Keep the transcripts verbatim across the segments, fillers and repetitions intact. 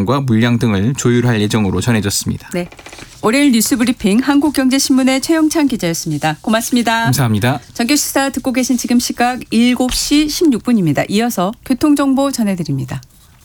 운영과 물량 등을 조율할 예정으로 전해졌습니다. 네, 월요일 뉴스브리핑 한국경제신문의 최영찬 기자였습니다. 고맙습니다. 감사합니다. 정규시사 듣고 계신 지금 시각 일곱 시 십육 분입니다. 이어서 교통정보 전해드립니다.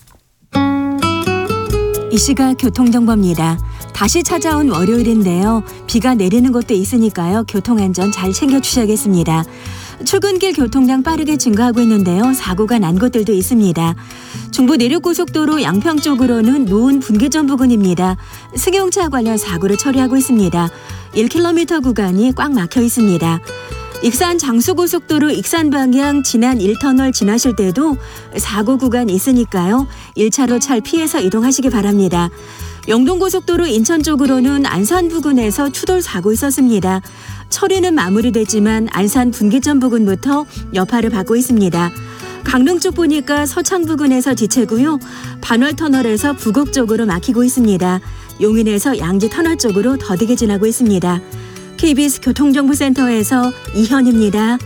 이 시각 교통정보입니다. 다시 찾아온 월요일인데요. 비가 내리는 곳도 있으니까요. 교통안전 잘 챙겨주셔야겠습니다. 출근길 교통량 빠르게 증가하고 있는데요. 사고가 난 곳들도 있습니다. 중부 내륙고속도로 양평 쪽으로는 노은 분기점 부근입니다. 승용차 관련 사고를 처리하고 있습니다. 일 킬로미터 구간이 꽉 막혀 있습니다. 익산 장수고속도로 익산 방향 진안 일 터널 지나실 때도 사고 구간 있으니까요. 일 차로 잘 피해서 이동하시기 바랍니다. 영동고속도로 인천 쪽으로는 안산 부근에서 추돌 사고 있었습니다. 처리는 마무리됐지만 안산 분기점 부근부터 여파를 받고 있습니다. 강릉 쪽 보니까 서창 부근에서 지체고요. 반월터널에서 부곡 쪽으로 막히고 있습니다. 용인에서 양지 터널 쪽으로 더디게 지나고 있습니다. 케이비에스 교통정보센터에서 이현입니다.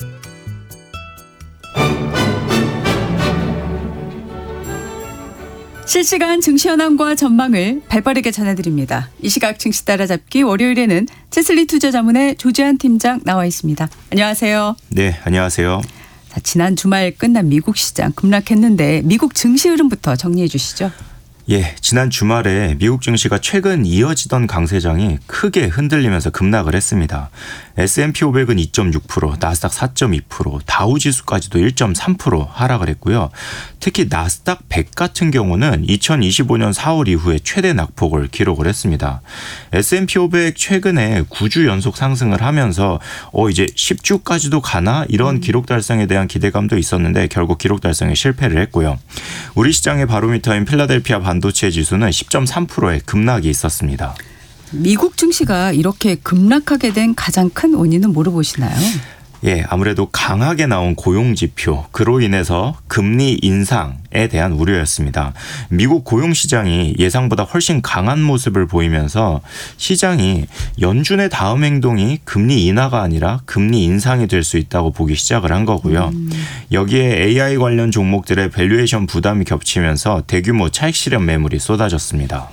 실시간 증시 현황과 전망을 발빠르게 전해드립니다. 이 시각 증시 따라잡기 월요일에는 채슬리 투자자문의 조지한 팀장 나와 있습니다. 안녕하세요. 네, 안녕하세요. 자, 지난 주말 끝난 미국 시장 급락했는데 미국 증시 흐름부터 정리해 주시죠. 예, 지난 주말에 미국 증시가 최근 이어지던 강세장이 크게 흔들리면서 급락을 했습니다. 에스 앤 피 오백은 이 점 육 퍼센트, 나스닥 사 점 이 퍼센트, 다우지수까지도 일 점 삼 퍼센트 하락을 했고요. 특히 나스닥 백 같은 경우는 이천이십오 년 사월 이후에 최대 낙폭을 기록을 했습니다. 에스 앤 피 오백 최근에 구 주 연속 상승을 하면서 어 이제 십 주까지도 가나 이런 기록 달성에 대한 기대감도 있었는데 결국 기록 달성에 실패를 했고요. 우리 시장의 바로미터인 필라델피아 반도체 지수는 십 점 삼 퍼센트의 급락이 있었습니다. 미국 증시가 이렇게 급락하게 된 가장 큰 원인은 뭐로 보시나요? 예, 아무래도 강하게 나온 고용지표, 그로 인해서 금리 인상에 대한 우려였습니다. 미국 고용시장이 예상보다 훨씬 강한 모습을 보이면서 시장이 연준의 다음 행동이 금리 인하가 아니라 금리 인상이 될 수 있다고 보기 시작을 한 거고요. 음. 여기에 에이 아이 관련 종목들의 밸류에이션 부담이 겹치면서 대규모 차익 실현 매물이 쏟아졌습니다.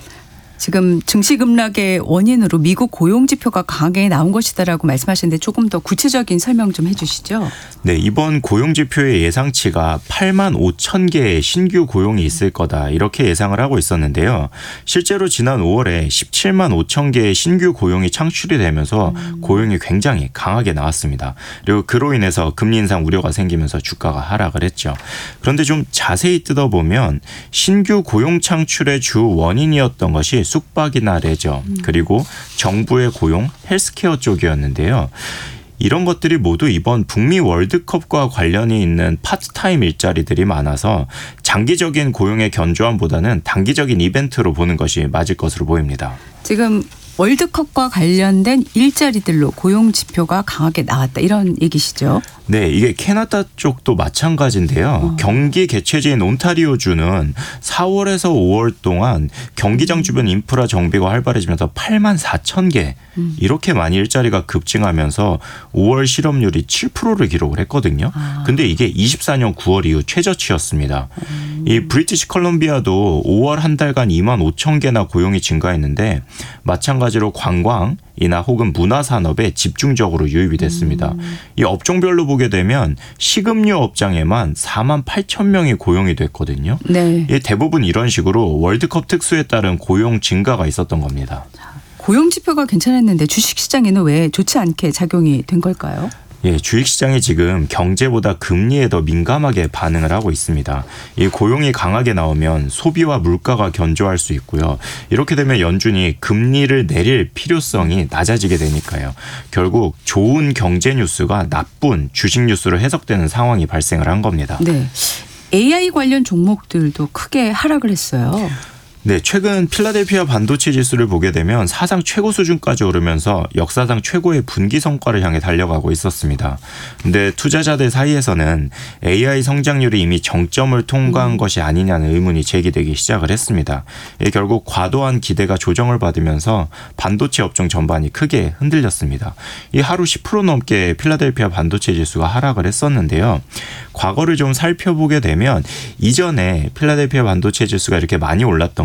지금 증시 급락의 원인으로 미국 고용지표가 강하게 나온 것이다라고 말씀하시는데 조금 더 구체적인 설명 좀 해 주시죠. 네, 이번 고용지표의 예상치가 팔만 오천 개의 신규 고용이 있을 거다 이렇게 예상을 하고 있었는데요. 실제로 지난 오월에 십칠만 오천 개의 신규 고용이 창출이 되면서 음. 고용이 굉장히 강하게 나왔습니다. 그리고 그로 인해서 금리 인상 우려가 생기면서 주가가 하락을 했죠. 그런데 좀 자세히 뜯어보면 신규 고용 창출의 주 원인이었던 것이 숙박이나 레저 그리고 정부의 고용, 헬스케어 쪽이었는데요. 이런 것들이 모두 이번 북미 월드컵과 관련이 있는 파트타임 일자리들이 많아서 장기적인 고용의 견조함보다는 단기적인 이벤트로 보는 것이 맞을 것으로 보입니다. 지금 월드컵과 관련된 일자리들로 고용 지표가 강하게 나왔다 이런 얘기시죠? 네, 이게 캐나다 쪽도 마찬가지인데요. 어. 경기 개최지인 온타리오주는 사월에서 오월 동안 경기장 주변 인프라 정비가 활발해지면서 팔만 사천 개 음. 이렇게 많이 일자리가 급증하면서 오월 실업률이 칠 퍼센트를 기록을 했거든요. 아. 근데 이게 이십사 년 구월 이후 최저치였습니다. 음. 이 브리티시 컬럼비아도 오월 한 달간 이만 오천 개나 고용이 증가했는데 마찬가지로 관광이나 혹은 문화산업에 집중적으로 유입이 됐습니다. 음. 이 업종별로 보게 되면 식음료 업장에만 사만 팔천 명이 고용이 됐거든요. 네. 대부분 이런 식으로 월드컵 특수에 따른 고용 증가가 있었던 겁니다. 고용 지표가 괜찮았는데 주식시장에는 왜 좋지 않게 작용이 된 걸까요? 예, 주식시장이 지금 경제보다 금리에 더 민감하게 반응을 하고 있습니다. 이 고용이 강하게 나오면 소비와 물가가 견조할 수 있고요. 이렇게 되면 연준이 금리를 내릴 필요성이 낮아지게 되니까요. 결국 좋은 경제 뉴스가 나쁜 주식 뉴스로 해석되는 상황이 발생을 한 겁니다. 네, 에이 아이 관련 종목들도 크게 하락을 했어요. 네, 최근 필라델피아 반도체 지수를 보게 되면 사상 최고 수준까지 오르면서 역사상 최고의 분기 성과를 향해 달려가고 있었습니다. 그런데 투자자들 사이에서는 에이 아이 성장률이 이미 정점을 통과한 음. 것이 아니냐는 의문이 제기되기 시작을 했습니다. 결국 과도한 기대가 조정을 받으면서 반도체 업종 전반이 크게 흔들렸습니다. 이 하루 십 퍼센트 넘게 필라델피아 반도체 지수가 하락을 했었는데요. 과거를 좀 살펴보게 되면 이전에 필라델피아 반도체 지수가 이렇게 많이 올랐던